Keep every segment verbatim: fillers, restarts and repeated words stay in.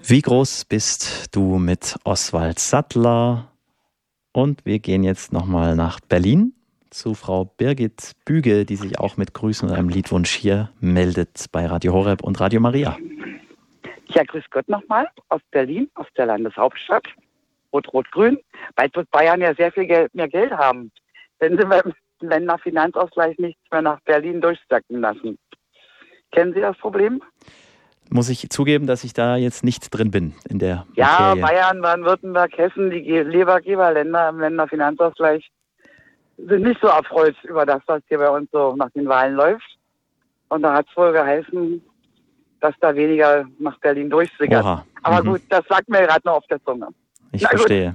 Wie groß bist du mit Oswald Sattler? Und wir gehen jetzt nochmal nach Berlin zu Frau Birgit Büge, die sich auch mit Grüßen und einem Liedwunsch hier meldet bei Radio Horeb und Radio Maria. Ja, grüß Gott nochmal aus Berlin, aus der Landeshauptstadt. Rot-Rot-Grün, weil wird Bayern ja sehr viel Geld, mehr Geld haben, wenn sie beim Länderfinanzausgleich nichts mehr nach Berlin durchsacken lassen. Kennen Sie das Problem? Muss ich zugeben, dass ich da jetzt nicht drin bin in der Ja, Materie. Bayern, Baden-Württemberg, Hessen, die Lebergeberländer im Länderfinanzausgleich sind nicht so erfreut über das, was hier bei uns so nach den Wahlen läuft. Und da hat es wohl geheißen, dass da weniger nach Berlin durchsickert. Oha. Aber Mhm. gut, das sagt mir gerade noch auf der Zunge. Ich Na gut. verstehe.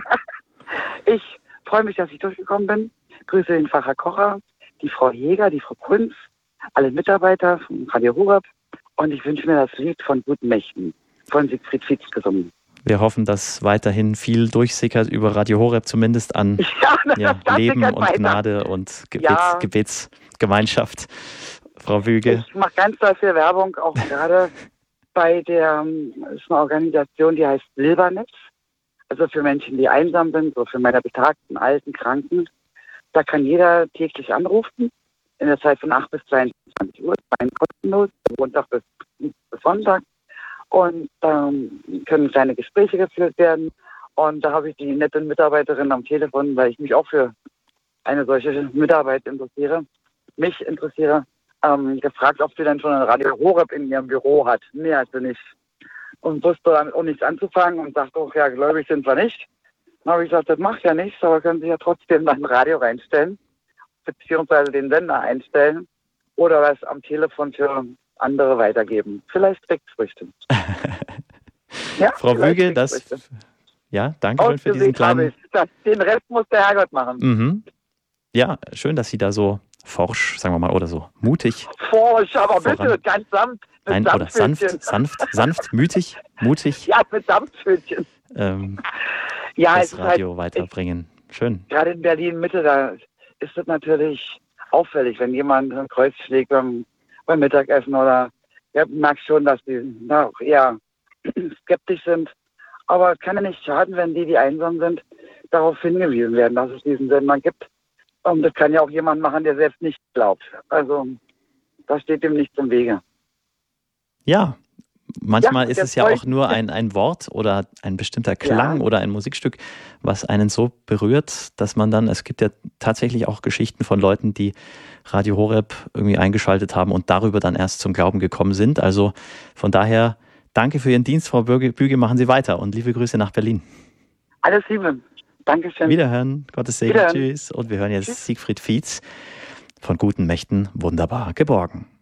Ich freue mich, dass ich durchgekommen bin. Grüße den Pfarrer Kocher, die Frau Jäger, die Frau Kunz, alle Mitarbeiter von Radio Horeb. Und ich wünsche mir das Lied von Guten Mächten, von Siegfried Fietz gesungen. Wir hoffen, dass weiterhin viel durchsickert über Radio Horeb, zumindest an Ja, ja, das Leben sickert und weiter. Gnade und Gebets, Ja. Gebetsgemeinschaft. Frau Büge. Ich mache ganz doll viel Werbung, auch gerade bei der, das ist eine Organisation, die heißt Silbernetz. Also für Menschen, die einsam sind, so für meine betagten, alten, Kranken. Da kann jeder täglich anrufen, in der Zeit von acht bis zweiundzwanzig Uhr, rein kostenlos, Montag bis, bis Sonntag. Und ähm, können kleine Gespräche geführt werden. Und da habe ich die nette Mitarbeiterin am Telefon, weil ich mich auch für eine solche Mitarbeit interessiere, mich interessiere, ähm, gefragt, ob sie denn schon ein Radio Horeb in ihrem Büro hat. Nee, hat sie nicht. Und wusste damit auch nichts anzufangen und sagte auch, ja, gläubig sind wir nicht. Dann habe ich gesagt, das macht ja nichts, aber können Sie ja trotzdem dann ein Radio reinstellen, beziehungsweise den Sender einstellen oder was am Telefon für andere weitergeben. Vielleicht trägt Früchte. Ja, Frau vielleicht Büge, trägt das, Früchte. ja, danke schön für diesen Ausgesehen habe kleinen, ich. Das, den Rest muss der Herrgott machen. mhm. Ja, schön, dass Sie da so forsch, sagen wir mal, oder so mutig, Forsch, aber bitte, Voran. ganz sanft. Mit nein, oder sanft, Samtpfötchen. sanft, sanft, mütig, mutig, Ja, mit Samtpfötchen. ähm, Ja, es das ist halt, Radio weiterbringen. Schön. gerade in Berlin-Mitte, da ist es natürlich auffällig, wenn jemand ein Kreuz schlägt beim, beim Mittagessen oder ja, merkt schon, dass die na, auch eher skeptisch sind. Aber es kann ja nicht schaden, wenn die, die einsam sind, darauf hingewiesen werden, dass es diesen Sender gibt. Und das kann ja auch jemand machen, der selbst nicht glaubt. Also, da steht dem nichts im Wege. Ja, manchmal Ja, ist der es ja auch Freund- nur ein, ein Wort oder ein bestimmter Klang Ja. oder ein Musikstück, was einen so berührt, dass man dann, es gibt ja tatsächlich auch Geschichten von Leuten, die Radio Horeb irgendwie eingeschaltet haben und darüber dann erst zum Glauben gekommen sind. Also von daher, danke für Ihren Dienst, Frau Büge, Büge, machen Sie weiter und liebe Grüße nach Berlin. Alles Liebe. Dankeschön. Wiederhören, Gottes Segen, Wiederhören. tschüss. Und wir hören jetzt Tschüss. Siegfried Fietz von Guten Mächten, wunderbar geborgen.